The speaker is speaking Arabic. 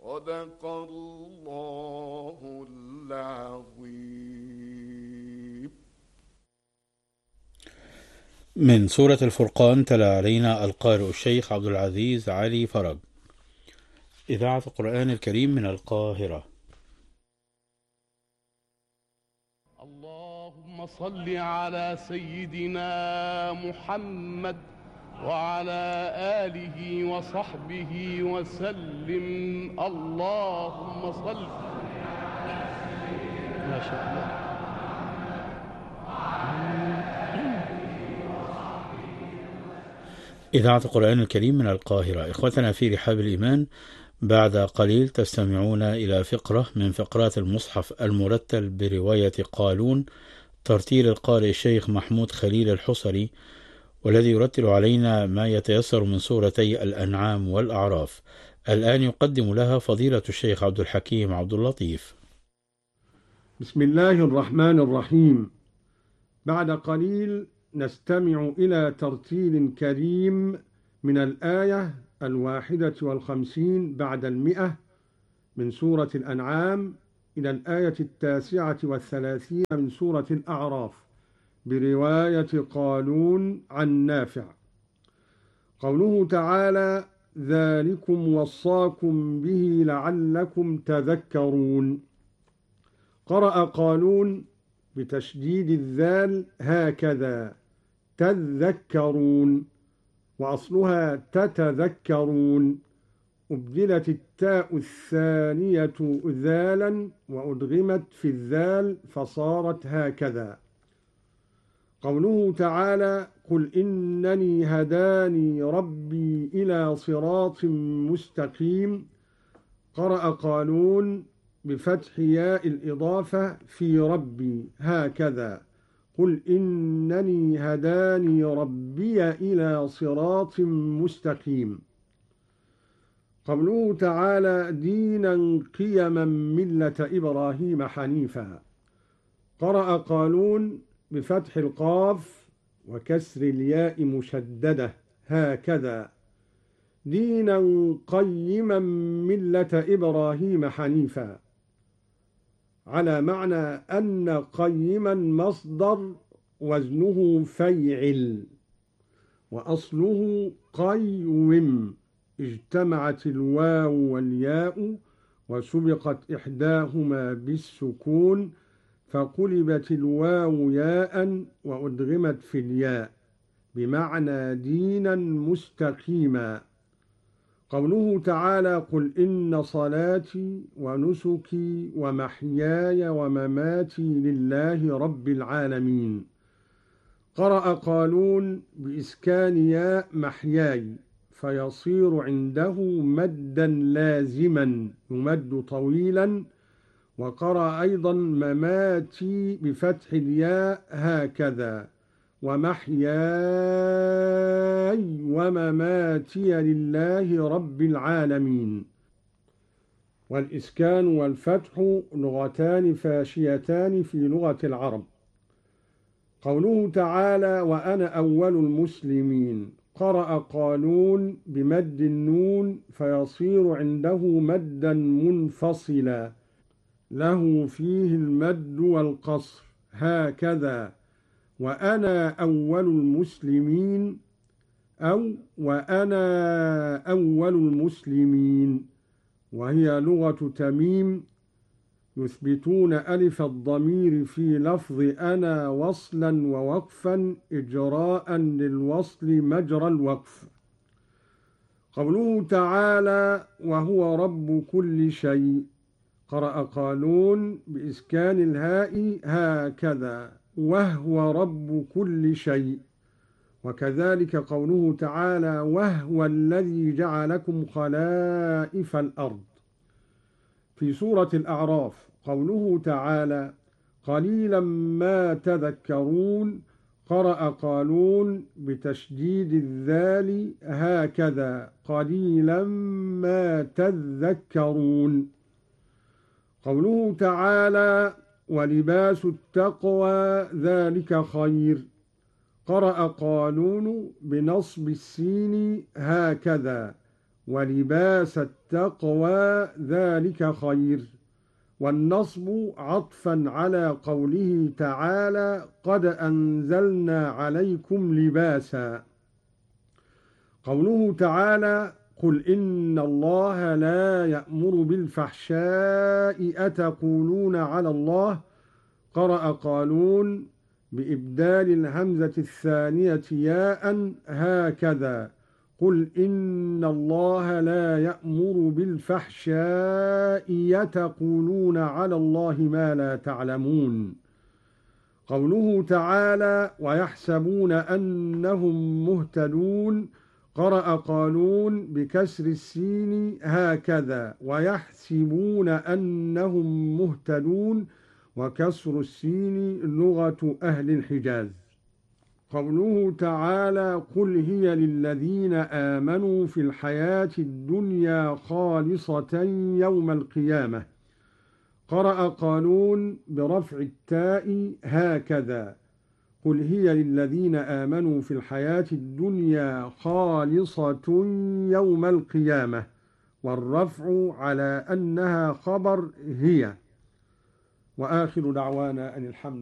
صدق الله العظيم. من سورة الفرقان تلا علينا القارئ الشيخ عبد العزيز علي فرج. إذاعة القرآن الكريم من القاهرة. اللهم صل على سيدنا محمد وعلى آله وصحبه وسلم. اللهم صل. ما شاء الله. إذاعة القرآن الكريم من القاهرة. إخوتنا في رحاب الإيمان، بعد قليل تستمعون إلى فقرة من فقرات المصحف المرتل برواية قالون، ترتيل القارئ الشيخ محمود خليل الحصري، والذي يرتل علينا ما يتيسر من سورتي الأنعام والأعراف. الآن يقدم لها فضيلة الشيخ عبد الحكيم عبد اللطيف. بسم الله الرحمن الرحيم. بعد قليل نستمع إلى ترتيل كريم من الآية 51 بعد 100 من سورة الأنعام إلى الآية 39 من سورة الأعراف برواية قالون عن نافع. قوله تعالى: ذلكم وصاكم به لعلكم تذكرون. قرأ قالون بتشديد الذال هكذا: تذكرون، وأصلها تتذكرون، أبدلت التاء الثانية ذالا وأدغمت في الذال فصارت هكذا. قوله تعالى: قل إنني هداني ربي إلى صراط مستقيم. قرأ قالون بفتح ياء الإضافة في ربي هكذا: قل إنني هداني ربي إلى صراط مستقيم. قوله تعالى: دينا قيما ملة إبراهيم حنيفا. قرأ قالون بفتح القاف وكسر الياء مشددة هكذا: دينا قيما ملة إبراهيم حنيفا، على معنى أن قيما مصدر وزنه فيعل، وأصله قيوم، اجتمعت الواو والياء وسبقت إحداهما بالسكون فقلبت الواو ياء وأدغمت في الياء بمعنى دينا مستقيما. قوله تعالى: قل إن صلاتي ونسكي ومحياي ومماتي لله رب العالمين. قرأ قالون بإسكان ياء محياي فيصير عنده مدا لازما يمد طويلا. وقرأ أيضا مماتي بفتح الياء هكذا: ومحياي ومماتي لله رب العالمين. والإسكان والفتح لغتان فاشيتان في لغة العرب. قوله تعالى: وأنا أول المسلمين. قرأ قالون بمد النون فيصير عنده مدا منفصلا له فيه المد والقصر هكذا: وأنا أول المسلمين، أو وأنا أول المسلمين، وهي لغة تميم يثبتون ألف الضمير في لفظ أنا وصلا ووقفا إجراء للوصل مجرى الوقف. قوله تعالى: وهو رب كل شيء. قرأ قالون بإسكان الهاء هكذا: وهو رب كل شيء. وكذلك قوله تعالى: وهو الذي جعلكم خلائف الأرض. في سورة الأعراف قوله تعالى: قليلا ما تذكرون. قرأ قالون بتشديد الذال هكذا: قليلا ما تذكرون. قوله تعالى: ولباس التقوى ذلك خير. قرأ قالون بنصب السين هكذا: ولباس التقوى ذلك خير. والنصب عطفا على قوله تعالى قد أنزلنا عليكم لباسا. قوله تعالى قل إن الله لا يأمر بالفحشاء أتقولون على الله، قرأ قالون بإبدال الهمزة الثانية ياء هكذا قل إن الله لا يأمر بالفحشاء يتقولون على الله ما لا تعلمون. قوله تعالى ويحسبون أنهم مهتدون، قرأ قالون بكسر السين هكذا ويحسبون أنهم مهتدون، وكسر السين لغة أهل الحجاز. قوله تعالى قل هي للذين آمنوا في الحياة الدنيا خالصة يوم القيامة، قرأ قالون برفع التاء هكذا قل هي للذين آمنوا في الحياة الدنيا خالصة يوم القيامة، والرفع على أنها خبر هي. وآخر دعوانا أن الحمد